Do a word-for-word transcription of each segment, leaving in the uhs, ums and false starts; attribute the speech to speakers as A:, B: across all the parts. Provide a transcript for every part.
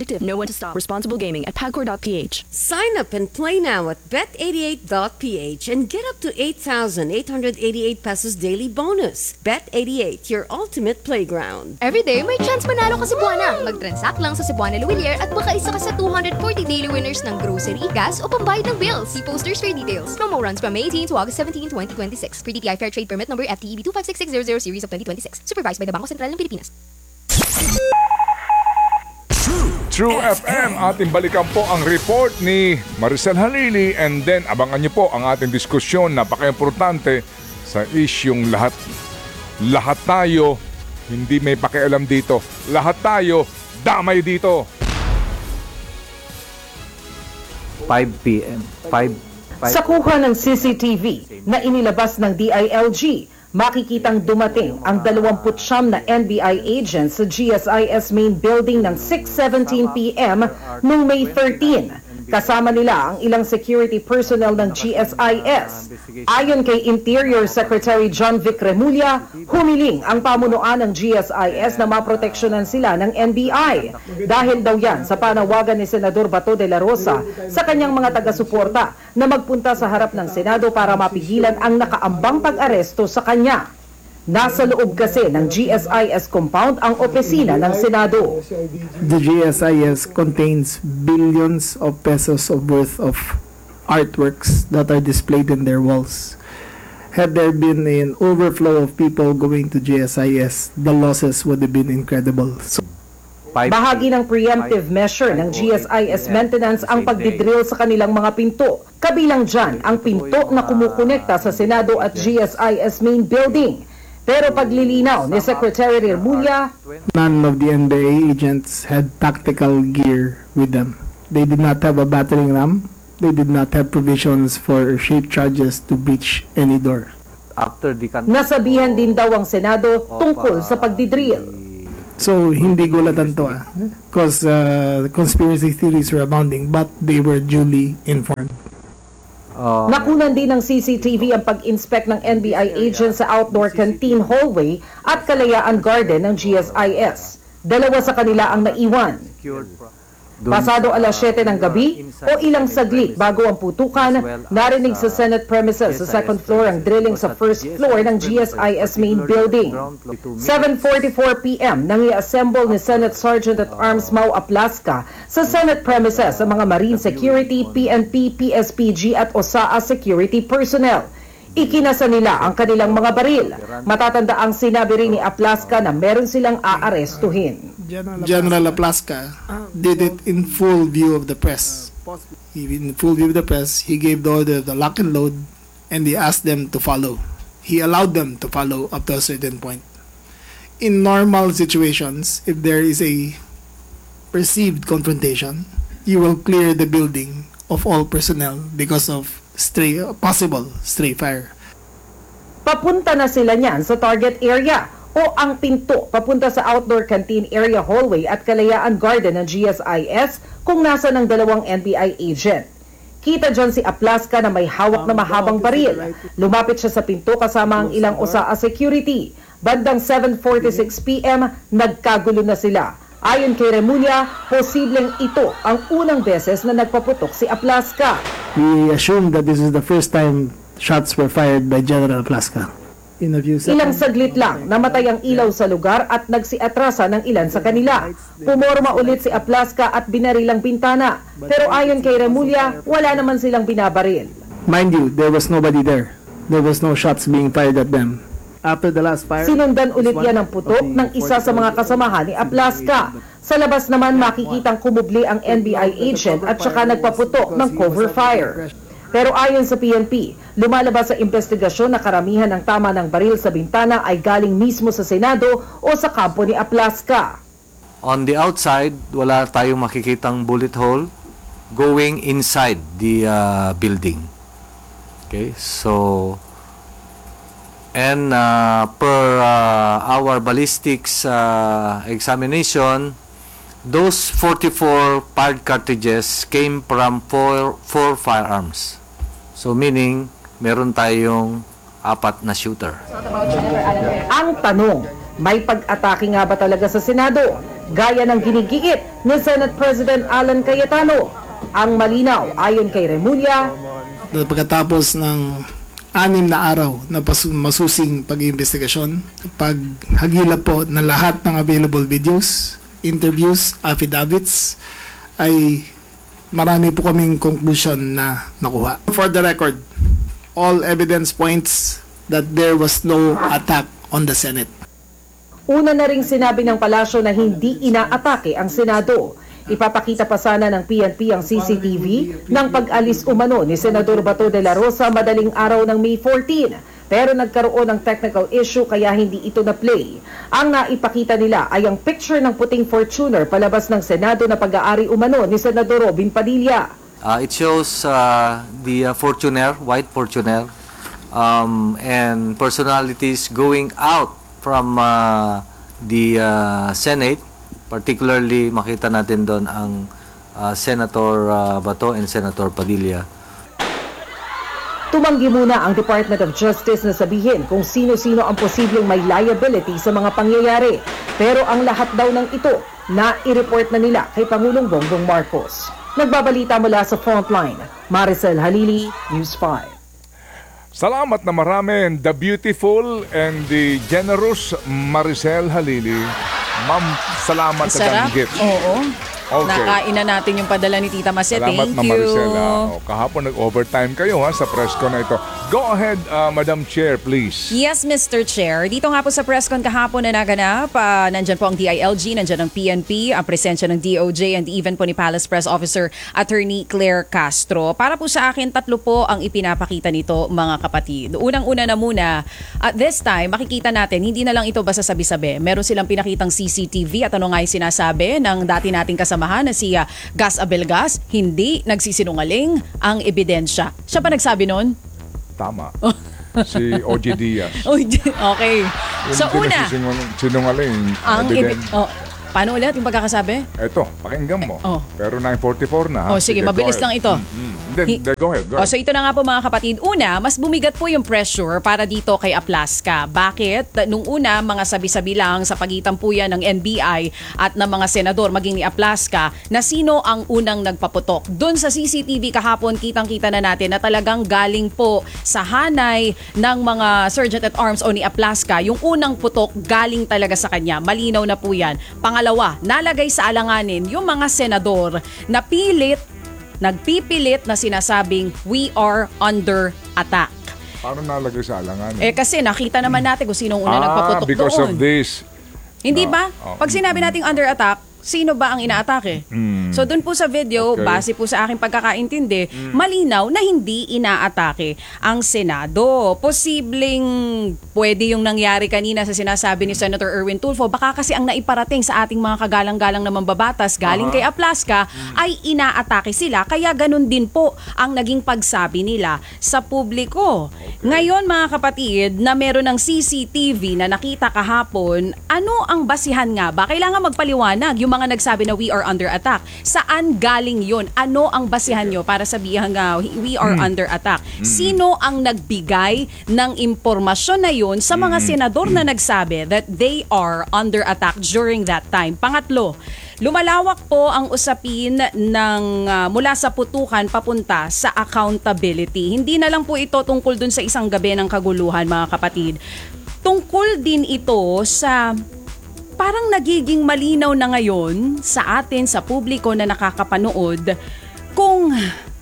A: addictive. Know when to stop. Responsible gaming at pagcor dot p h.
B: Sign up and play now at bet eighty-eight dot p h and get up to eight thousand eight hundred eighty-eight pesos daily bonus. Bet eighty-eight, your ultimate playground.
C: Every day, may chance manalo ka sa Cebuana. Mag-transact lang sa Cebuana Luwilier at baka isa ka sa two hundred forty daily winners ng grocery, gas o pambayad ng bills. See posters for details. Promo runs from May eighteenth to August seventeenth, twenty twenty-six. Per D T I Fair Trade Permit number F T E B two five six six zero zero series of twenty twenty-six. Supervised by the Bangko Sentral ng Pilipinas.
D: True F M, ating balikan po ang report ni Maricel Halili and then abangan niyo po ang ating diskusyon, napaka-importante sa isyung lahat. Lahat tayo hindi may pakialam dito. Lahat tayo damay dito.
E: five p m five
F: Sa kuha ng C C T V na inilabas ng D I L G, makikitang dumating ang dalawampu't siyam na N B I agents sa G S I S main building ng six seventeen p m noong May thirteen. Kasama nila ang ilang security personnel ng G S I S. Ayon kay Interior Secretary John Vic Remulla, humiling ang pamunuan ng G S I S na maproteksyonan sila ng N B I. Dahil daw yan sa panawagan ni Senador Bato de la Rosa sa kanyang mga taga-suporta na magpunta sa harap ng Senado para mapigilan ang nakaambang pag-aresto sa kanya. Nasa loob kasi ng G S I S compound ang opisina ng Senado.
G: The G S I S contains billions of pesos of worth of artworks that are displayed in their walls. Had there been an overflow of people going to G S I S, the losses would have been incredible. So,
F: bahagi ng preemptive measure ng G S I S maintenance ang pagdidrill sa kanilang mga pinto. Kabilang dyan ang pinto na kumukonekta sa Senado at G S I S main building. Pero paglilinaw ni Secretary Remulla,
G: none of the N B I agents had tactical gear with them. They did not have a battering ram. They did not have provisions for shape charges to breach any door.
E: After the
F: nasabihan din daw ang Senado tungkol sa pagdidrill.
G: So, hindi gulatan to ah. Because uh, conspiracy theories were abounding, but they were duly informed.
E: Uh,
F: Nakunan din ng C C T V ang pag-inspect ng N B I agents sa outdoor canteen hallway at Kalayaan Garden ng G S I S. Dalawa sa kanila ang naiwan. Pasado alas siyete ng gabi o ilang saglit bago ang putukan, narinig sa Senate premises sa second floor ang drilling sa first floor ng G S I S main building. seven forty-four p m nang i-assemble ni Senate Sergeant at Arms Mau Aplasca sa Senate premises sa mga Marine Security, P N P, P S P G at O S A A security personnel. Ikinasa nila ang kanilang mga baril. Matatanda ang sinabi rin ni Aplasca na meron silang aarestuhin.
G: General Aplasca did it in full view of the press. In full view of the press, he gave the order of the lock and load and he asked them to follow. He allowed them to follow up to a certain point. In normal situations, if there is a perceived confrontation, you will clear the building of all personnel because of stray possible stray fire.
F: Papunta na sila niyan sa target area o ang pinto papunta sa outdoor canteen area hallway at Kalayaan Garden ng G S I S kung nasa ng dalawang N B I agent. Kita dyan si Aplasca na may hawak na mahabang baril. Lumapit siya sa pinto kasama ang ilang O S A A security. Bandang seven forty-six p m nagkagulo na sila. Ayon kay Remulla, posibleng ito ang unang beses na nagpaputok si Aplasca.
G: We assume that this is the first time shots were fired by General Aplasca. In a few seconds,
F: Ilang saglit lang, namatay ang ilaw sa lugar at nagsiatrasa ng ilan sa kanila. Pumorma ulit si Aplasca at binarilang bintana. Pero ayon kay Remulla, wala naman silang binabaril.
G: mind you, there was nobody there. There was no shots being fired at them. After the last fire,
F: sinundan ulit yan ng putok ng isa sa mga kasamahan ni Aplasca. Sa labas naman makikitang kumubli ang N B I agent at saka nagpaputok ng cover fire. Pero ayon sa P N P, lumalabas sa investigasyon na karamihan ng tama ng baril sa bintana ay galing mismo sa Senado o sa kampo ni Aplasca.
E: On the outside, wala tayong makikitang bullet hole going inside the uh, building. Okay, so and uh, per uh, our ballistics uh, examination, those forty-four fired cartridges came from four, four firearms. So meaning, meron tayong apat na shooter.
F: Ang tanong, may pag-atake nga ba talaga sa Senado? Gaya ng ginigiit ni Senate President Alan Cayetano. Ang malinaw ayon kay Remulla,
G: Na pagkatapos ng anim na araw na pasu- masusing pag-iimbestigasyon, paghagilap po ng lahat ng available videos, interviews, affidavits, ay marami po kaming conclusion na nakuha. For the record, all evidence points that there was no attack on the Senate.
F: una na ring sinabi ng palasyo na hindi inaatake ang Senado. Ipapakita pa sana ng P N P ang C C T V ng pag-alis umano ni Senador Bato de la Rosa madaling araw ng May fourteen. Pero nagkaroon ng technical issue kaya hindi ito na-play. Ang naipakita nila ay ang picture ng puting Fortuner palabas ng Senado na pag-aari umano ni Senador Robin Padilla.
E: Uh, it shows uh, the uh, Fortuner, white Fortuner, um, and personalities going out from uh, the uh, Senate. Particularly, makita natin doon ang uh, Senator uh, Bato and Senator Padilla.
F: Tumanggi muna ang Department of Justice na sabihin kung sino-sino ang posibleng may liability sa mga pangyayari. Pero ang lahat daw ng ito na i-report na nila kay Pangulong Bongbong Marcos. Nagbabalita mula sa Frontline, Maricel Halili, News five.
D: Salamat na marami, the beautiful and the generous Maricel Halili. Ma'am, salamat sa
H: Sarap.
D: danggit.
H: Oo.
D: Okay.
H: Nakain na natin yung padala ni Tita Maset.
D: Salamat
H: Thank
D: na
H: you.
D: Maricela. O, kahapon nag-overtime kayo ha, sa press con na ito. Go ahead, uh, Madam Chair, please.
H: Yes, Mister Chair. Dito nga po sa press con kahapon na naganap, uh, nandyan po ang D I L G, nandyan ang P N P, ang presensya ng D O J and even po ni Palace Press Officer Attorney Claire Castro. Para po sa akin, tatlo po ang ipinapakita nito, mga kapatid. Unang-una na muna, at this time, makikita natin, hindi na lang ito basta sabi-sabi. Meron silang pinakitang C C T V at ano nga yung sinasabi ng dati nating kasamahan na si uh, Gas Abelgas, hindi nagsisinungaling ang ebidensya. Siya pa nagsabi nun?
D: Tama. Si O G Diaz.
H: Okay. So
D: Hindi
H: una,
D: nagsisinungaling- sinungaling.
H: ang
D: Evident.
H: ibi- oh, paano ulit yung pagkakasabi?
D: Eto, pakinggan mo.
H: Oh.
D: Pero nine forty-four na ha.
H: Oh, sige,
D: go
H: mabilis
D: ahead.
H: lang ito.
D: Mm, Then,
H: Hi-
D: then, go ahead, go
H: O,
D: ahead.
H: so ito na nga po mga kapatid. Una, mas bumigat po yung pressure para dito kay Aplaska. Bakit? Nung una, mga sabi-sabi lang sa pagitan po yan ng N B I at ng mga senador maging ni Aplaska na sino ang unang nagpaputok. Doon sa C C T V kahapon, kitang-kita na natin na talagang galing po sa hanay ng mga Sergeant at Arms o ni Aplaska. Yung unang putok galing talaga sa kanya. Malinaw na po yan. Pangalawa, nalagay sa alanganin yung mga senador na pilit nagpipilit na sinasabing we are under attack.
D: Paano nalagay sa alangan?
H: Eh kasi nakita naman natin kung sinong una
D: ah,
H: nagpaputok
D: because
H: doon.
D: of this.
H: Hindi
D: No.
H: ba?
D: Oh.
H: Pag sinabi nating under attack, sino ba ang inaatake?
D: Mm.
H: So doon po sa video,
D: Okay.
H: base po sa aking pagkakaintindi, malinaw na hindi inaatake ang Senado. Posibleng pwede yung nangyari kanina sa sinasabi ni Senator Erwin Tulfo. Baka kasi ang naiparating sa ating mga kagalang-galang na mambabatas galing kay Aplaska ay inaatake sila. Kaya ganun din po ang naging pagsabi nila sa publiko. Ngayon mga kapatid, na meron ng C C T V na nakita kahapon, ano ang basihan nga ba? Kailangan magpaliwanag yung mga nagsabi na we are under attack. Saan galing yun? Ano ang basihan nyo para sabihan nga we are under attack? Sino ang nagbigay ng impormasyon na yun sa mga senador na nagsabi that they are under attack during that time? Pangatlo, lumalawak po ang usapin ng uh, mula sa putukan papunta sa accountability. Hindi na lang po ito tungkol dun sa isang gabi ng kaguluhan, mga kapatid. Tungkol din ito sa parang nagiging malinaw na ngayon sa atin, sa publiko na nakakapanood, kung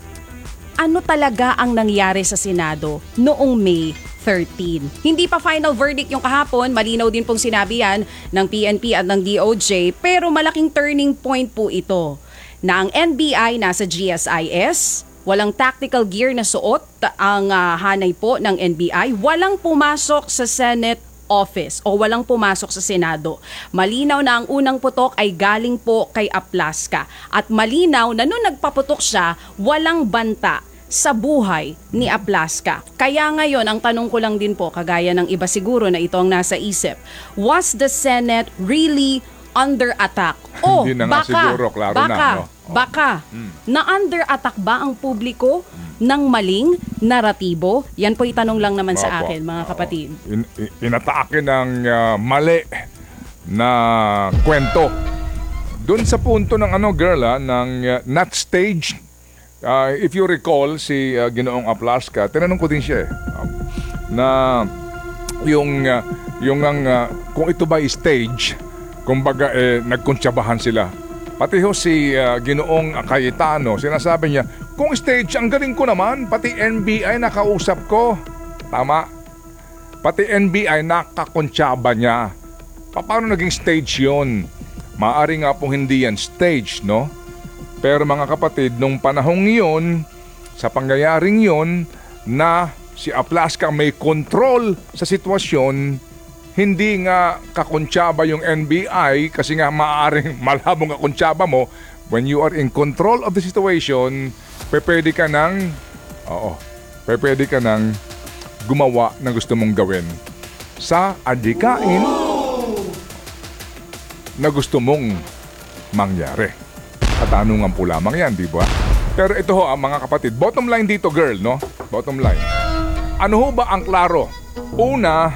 H: ano talaga ang nangyari sa Senado noong May thirteenth. Hindi pa final verdict yung kahapon, malinaw din pong sinabi yan ng P N P at ng D O J, pero malaking turning point po ito na ang N B I nasa G S I S, walang tactical gear na suot ang uh, hanay po ng N B I, walang pumasok sa Senate office o walang pumasok sa Senado. Malinaw na ang unang putok ay galing po kay Aplaska. At malinaw na nung nagpaputok siya, walang banta sa buhay ni Aplaska. Kaya ngayon, ang tanong ko lang din po, kagaya ng iba siguro na ito ang nasa isip, was the Senate really under attack? O
D: Hindi na nga
H: baka,
D: siguro, klaro na,
H: baka,
D: no? Oh.
H: baka, na under attack ba ang publiko ng maling naratibo? Yan po itanong lang naman sa
D: Opo.
H: akin, mga
D: Oo.
H: kapatid.
D: In, in- inatake ng uh, mali na kwento doon sa punto ng ano girl ha, ng uh, not staged. Uh, if you recall si uh, Ginoong Aplaska, tinanong ko din siya eh, um, na yung uh, yung ang uh, kung ito ba stage, kumbaga eh, nagkuntsabahan sila. Pati ho si uh, Ginoong Cayetano, sinasabi niya, kung stage, ang galing ko naman, pati N B I nakausap ko. Tama. Pati N B I nakakontsaba niya. Paano naging stage yun? Maari nga pong hindi yan stage, no? Pero mga kapatid, nung panahong yun, sa pangyayaring yun, na si Aplaska may control sa sitwasyon, hindi nga kakontsaba yung N B I kasi nga maaaring malabong kakontsaba mo. When you are in control of the situation, pwede ka nang, oo, pwede ka nang gumawa ng gusto mong gawin sa adhikain na gusto mong mangyari. Katanungan po lamang yan, di ba? Pero ito ho, ang mga kapatid, bottom line dito girl, no? Bottom line. Ano ho ba ang klaro? Una,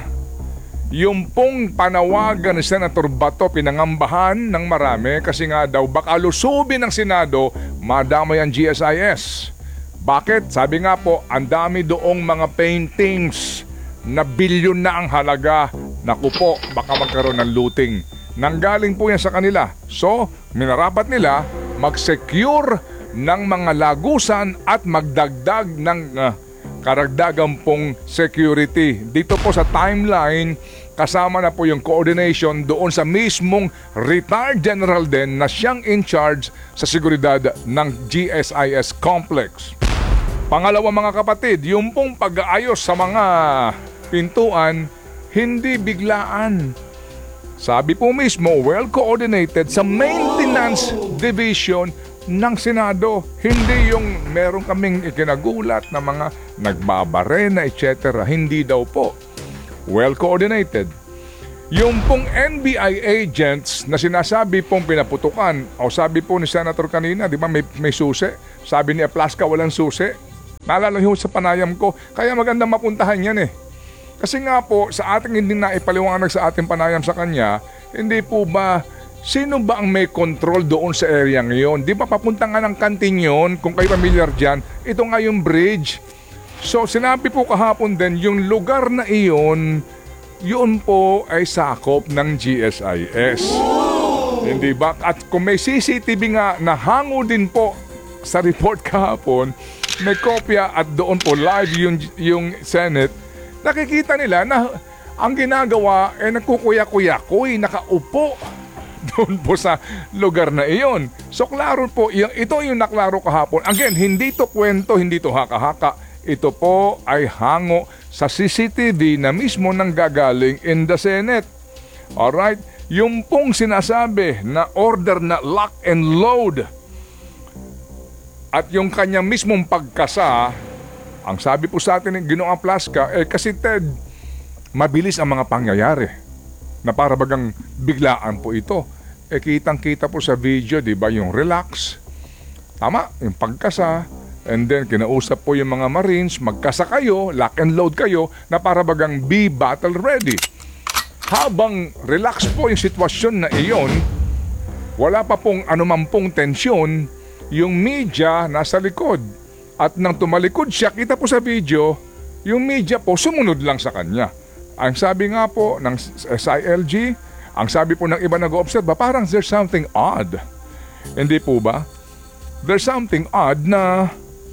D: yung pong panawagan ni Senator Bato pinangambahan ng marami kasi nga daw baka lusubin ng Senado, madamay ang G S I S. Bakit? Sabi nga po, ang dami doong mga paintings na bilyon na ang halaga. Naku po, baka magkaroon ng looting. Nanggaling po yan sa kanila. So, minarapat nila mag-secure ng mga lagusan at magdagdag ng uh, karagdagan pong security. Dito po sa timeline, kasama na po yung coordination doon sa mismong retired general din na siyang in charge sa seguridad ng G S I S complex. Pangalawa mga kapatid, yung pong pag-aayos sa mga pintuan, hindi biglaan. Sabi po mismo, well coordinated sa maintenance division ng Senado. Hindi yung meron kaming ikinagulat na mga nagbabarena, et cetera. Hindi daw po. Well coordinated. Yung pong N B I agents na sinasabi pong pinaputukan, o sabi po ni Senator kanina, di ba may, may susi? Sabi ni Aplaska walang susi. Naalala niyo sa panayam ko, kaya maganda mapuntahan yan eh. Kasi nga po, sa ating hindi na ipaliwanag sa ating panayam sa kanya, hindi po ba, sino ba ang may control doon sa area ngayon? Di ba papunta nga ng kantin yun, kung kayo familiar dyan, ito nga yung bridge. So sinabi po kahapon din, yung lugar na iyon, yun po ay sakop ng G S I S. Hindi ba? At kung may C C T V nga, nahango din po sa report kahapon, may kopya at doon po live yung, yung Senate, nakikita nila na ang ginagawa ay eh, nagkukuya-kuya-kuy, nakaupo doon po sa lugar na iyon. So klaro po, yung, ito yung naklaro kahapon. Again, hindi to kwento, hindi to haka-haka. Ito po ay hango sa C C T V na mismo nang gagaling in the Senate. Alright? Yung pong sinasabi na order na lock and load at yung kanya mismong pagkasa, ang sabi po sa atin ng Ginoong Aplaska, eh kasi Ted, mabilis ang mga pangyayari. Na para bagang biglaan po ito. Eh kitang-kita po sa video, di ba, yung relax. Tama, yung pagkasa. And then kinausap po yung mga Marines, magkasa kayo, lock and load kayo, na para bagang be battle ready. Habang relax po yung sitwasyon na iyon, wala pa pong anuman pong tensyon, yung media nasa likod. At nang tumalikod siya, kita po sa video, yung media po sumunod lang sa kanya. Ang sabi nga po ng S I L G, ang sabi po ng iba nag-observe, parang there's something odd. Hindi po ba? There's something odd na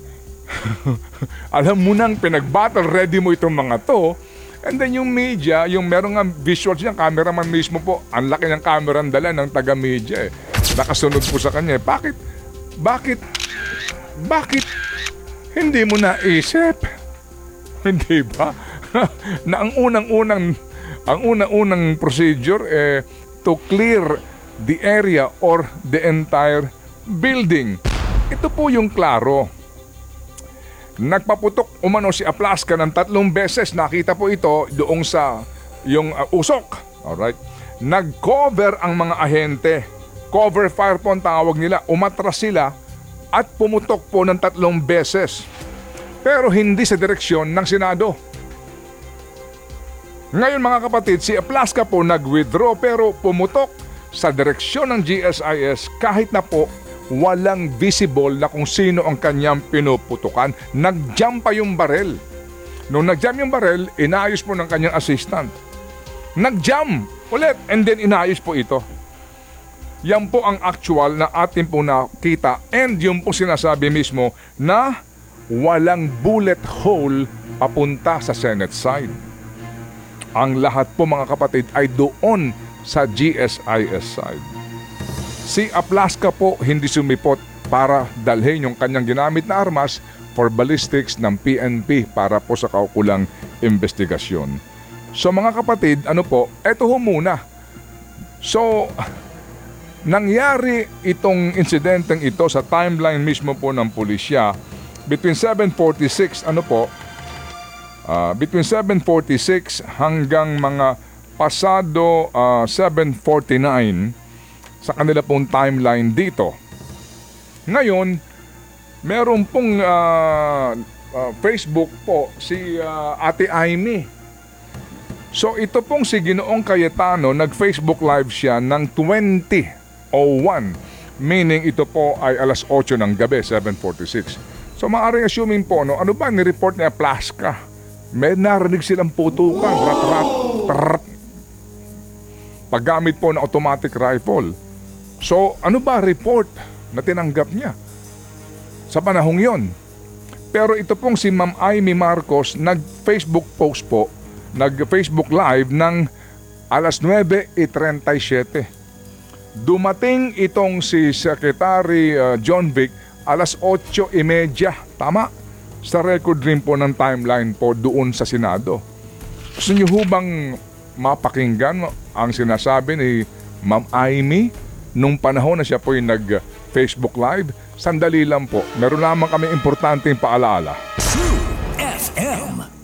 D: alam mo nang pinag-battle ready mo itong mga to, and then yung media, yung meron nga visuals niya, cameraman mismo po, ang laki ng camera ang dala ng taga-media eh. Nakasunod po sa kanya. Bakit? Bakit? Bakit? Hindi mo naisip? Hindi ba? Na ang unang-unang ang unang-unang procedure eh to clear the area or the entire building. Ito po yung klaro. Nagpaputok umano si Aplaska ng tatlong beses. Nakita po ito doong sa yung uh, usok. Alright? Nag-cover ang mga ahente. Cover fire po ang tawag nila. Umatras sila at pumutok po ng tatlong beses. Pero hindi sa direksyon ng Senado. Ngayon mga kapatid, si Aplaska po nag-withdraw pero pumutok sa direksyon ng G S I S kahit na po walang visible na kung sino ang kanyang pinuputukan. Nag-jump pa yung barel. Nung nag-jump yung barel, inaayos po ng kanyang assistant. Nag-jump ulit and then inaayos po ito. Yan po ang actual na atin po nakita and yung po sinasabi mismo na walang bullet hole papunta sa Senate side. Ang lahat po mga kapatid ay doon sa G S I S side. Si Aplaska po hindi sumipot para dalhin yung kanyang ginamit na armas for ballistics ng P N P para po sa kaukulang investigasyon. So mga kapatid, ano po, eto ho muna. So, nangyari itong insidenteng ito sa timeline mismo po ng pulisya between seven forty-six, ano po, uh, between seven forty-six hanggang mga pasado uh, seven forty-nine sa kanila pong timeline dito. Ngayon, meron pong uh, uh, Facebook po si uh, Ate Amy. So ito pong si Ginoong Cayetano, nag-Facebook live siya ng twenty oh one, meaning ito po ay alas otso ng gabi, seven forty-six. So maaaring assuming po, no, ano ba ni-report ni Aplaska? May narinig silang putukan, rat-rat, trrrt, paggamit po ng automatic rifle. So ano ba report na tinanggap niya sa panahong yon? Pero ito pong si Ma'am Amy Marcos, nag-Facebook post po, nag-Facebook live ng alas nuwebe trenta y siyete. Dumating itong si Secretary uh, John Vic alas otso y media. Tama? Sa record rin po ng timeline po doon sa Senado. Gusto niyo hubang mapakinggan ang sinasabi ni Ma'am Amy nung panahon na siya po yung nag-Facebook live? Sandali lang po. Meron lamang kami importanteng paalaala.
I: True F M.